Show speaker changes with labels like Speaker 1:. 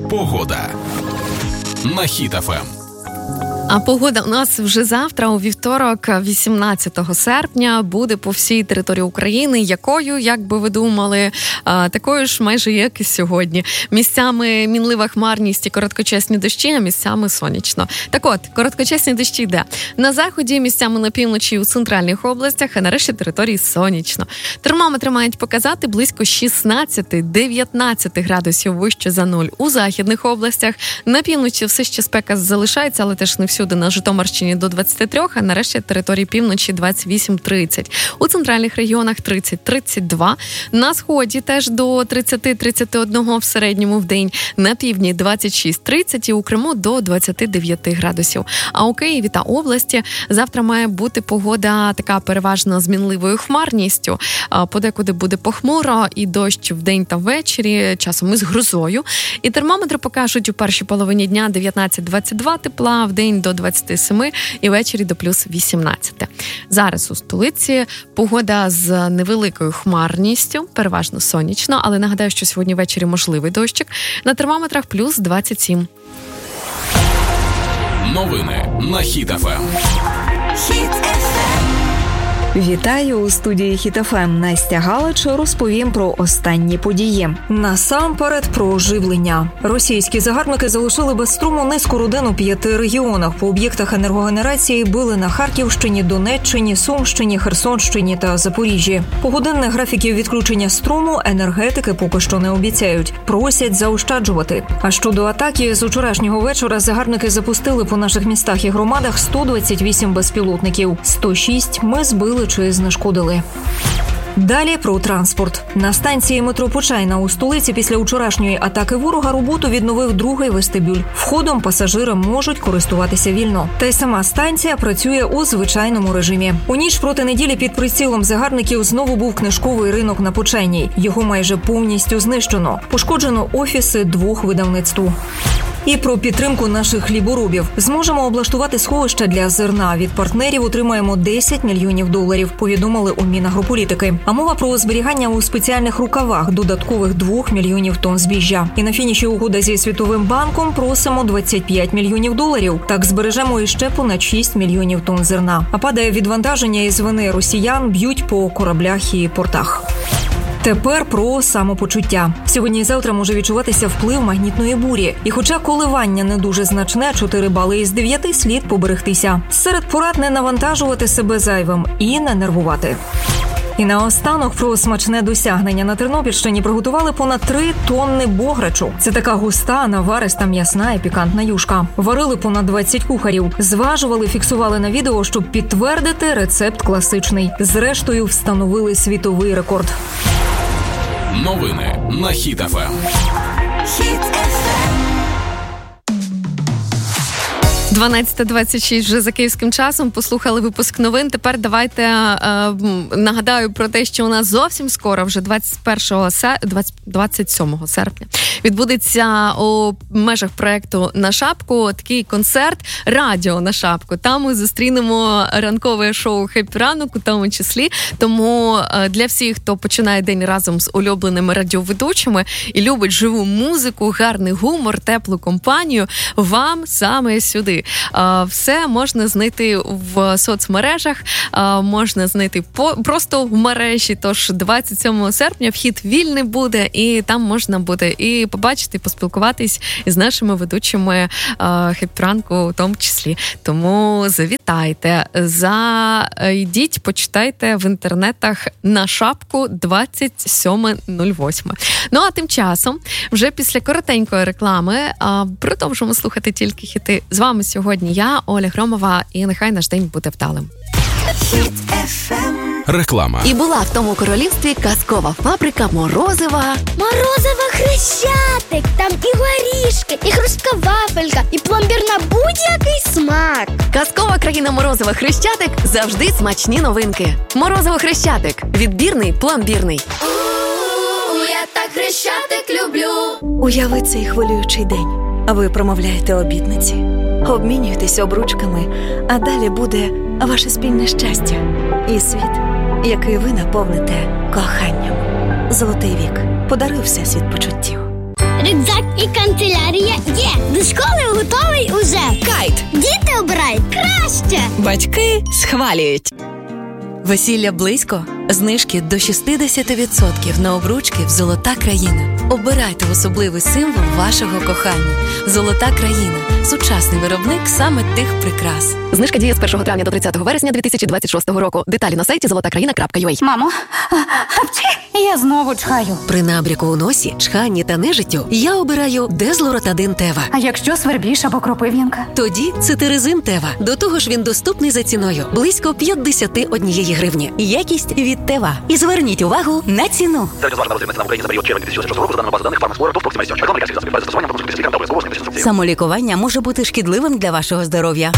Speaker 1: Погода на Хіт ФМ.
Speaker 2: А погода у нас вже завтра, у вівторок, 18 серпня, буде по всій території України, якою, як би ви думали, такою ж майже як і сьогодні. Місцями мінлива хмарність і короткочасні дощі, а місцями сонячно. Так от, короткочасні дощі йде на заході, місцями на півночі і у центральних областях, а на решті території сонячно. Термометри мають показати близько 16-19 градусів вище за нуль у західних областях. На півночі все ще спека залишається, але теж не всюди. На Житомирщині до 23, а на решті території півночі 28-30. У центральних регіонах 30-32. На сході теж до 30-31 в середньому в день. На півдні 26-30 і у Криму до 29 градусів. А у Києві та області завтра має бути погода така переважно з мінливою хмарністю. Подекуди буде похмуро і дощ вдень та ввечері, часом із грозою. І термометри покажуть у першій половині дня 19-22 тепла, в день до 27 і ввечері до плюс 18. Зараз у столиці погода з невеликою хмарністю, переважно сонячно, але нагадаю, що сьогодні ввечері можливий дощик. На термометрах плюс 27.
Speaker 1: Новини на Хіт ФМ.
Speaker 3: Хіт ФМ. Вітаю у студії Хіт ФМ. Настя Галич розповім про останні події. Насамперед про оживлення. Російські загарбники залишили без струму низку родин у 5 регіонах. По об'єктах енергогенерації били на Харківщині, Донеччині, Сумщині, Херсонщині та Запоріжжі. Погодинних графіків відключення струму енергетики поки що не обіцяють. Просять заощаджувати. А щодо атаки, з вчорашнього вечора загарбники запустили по наших містах і громадах 128 безпілотників. 106 ми збили чи знешкодили. Далі про транспорт. На станції метро Почайна у столиці після вчорашньої атаки ворога роботу відновив другий вестибюль. Входом пасажири можуть користуватися вільно. Та й сама станція працює у звичайному режимі. У ніч проти неділі під прицілом загарбників знову був книжковий ринок на Почайній. Його майже повністю знищено. Пошкоджено офіси 2 видавництв. І про підтримку наших хліборобів. Зможемо облаштувати сховища для зерна. Від партнерів отримаємо $10 мільйонів, повідомили у Мінагрополітики. А мова про зберігання у спеціальних рукавах додаткових 2 мільйонів тонн збіжжя. І на фініші угода зі Світовим банком просимо $25 мільйонів. Так збережемо іще понад 6 мільйонів тонн зерна. А падає відвантаження із вини росіян, б'ють по кораблях і портах. Тепер про самопочуття. Сьогодні і завтра може відчуватися вплив магнітної бурі. І хоча коливання не дуже значне, 4 бали із 9 слід поберегтися. Серед порад не навантажувати себе зайвим і не нервувати. І наостанок про смачне досягнення. На Тернопільщині приготували понад 3 тонни бограчу. Це така густа, навариста, м'ясна і пікантна юшка. Варили понад 20 кухарів. Зважували, фіксували на відео, щоб підтвердити рецепт класичний. Зрештою, встановили світовий рекорд.
Speaker 1: Новини на Хіт ФМ.
Speaker 3: Хіт ФМ.
Speaker 2: 12:26 вже за київським часом. Послухали випуск новин. Тепер давайте нагадаю про те, що у нас зовсім скоро, вже 27 серпня, відбудеться у межах проєкту «На шапку» такий концерт «Радіо на шапку». Там ми зустрінемо ранкове шоу «Хеппі ранок» у тому числі. Тому для всіх, хто починає день разом з улюбленими радіоведучими і любить живу музику, гарний гумор, теплу компанію, вам саме сюди. Все можна знайти в соцмережах, можна знайти просто в мережі, тож 27 серпня вхід вільний буде, і там можна буде і побачити, і поспілкуватись із нашими ведучими Хеппі ранку у тому числі. Тому завітайте, зайдіть, почитайте в інтернетах «На шапку» 27.08. Ну а тим часом, вже після коротенької реклами, продовжимо слухати тільки хіти. З вами сьогодні я, Оля Громова, і нехай наш день буде вдалим.
Speaker 1: Реклама.
Speaker 4: І була в тому королівстві казкова фабрика морозива.
Speaker 5: Морозиво Хрещатик, там і горішки, і хрустка вафелька, і пломбір на будь-який смак.
Speaker 4: Казкова країна морозива Хрещатик – завжди смачні новинки. Морозиво Хрещатик – відбірний, пломбірний.
Speaker 5: Я так Хрещатик люблю.
Speaker 6: Уяви цей хвилюючий день. Ви промовляєте обітниці, обмінюєтесь обручками, а далі буде ваше спільне щастя і світ, який ви наповните коханням. Золотий вік. Подаруй Всесвіт почуттів.
Speaker 5: Рюкзак і канцелярія є. До школи готовий уже.
Speaker 4: Кайт.
Speaker 5: Діти обирають краще.
Speaker 4: Батьки схвалюють. Весілля близько? Знижки до 60% на обручки в «Золота країна». Обирайте особливий символ вашого кохання. «Золота країна» – сучасний виробник саме тих прикрас. Знижка діє з 1 травня до 30 вересня 2026 року. Деталі на сайті zolotakraina.ua.
Speaker 7: Мамо, я знову чхаю.
Speaker 4: При набряку у носі, чханні та нежиттю я обираю Дезлоротадин Тева.
Speaker 7: А якщо свербіж або кропив'янка?
Speaker 4: Тоді цитиризин Тева. До того ж він доступний за ціною – близько 51 гривні. Якість від Тева. І зверніть увагу на ціну.
Speaker 8: Самолікування може бути шкідливим для вашого здоров'я.